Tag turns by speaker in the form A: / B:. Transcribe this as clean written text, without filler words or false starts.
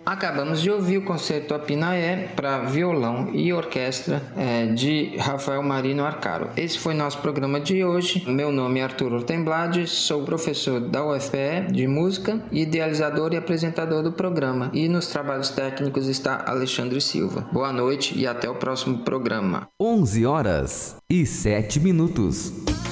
A: Acabamos de ouvir o concerto Apinaé para violão e orquestra de Rafael Marino Arcaro. Esse foi nosso programa de hoje. Meu nome é Arthur Ortemblad, sou professor da UFPE de música, idealizador e apresentador do programa. E nos trabalhos técnicos está Alexandre Silva. Boa noite e até o próximo programa.
B: 11h07.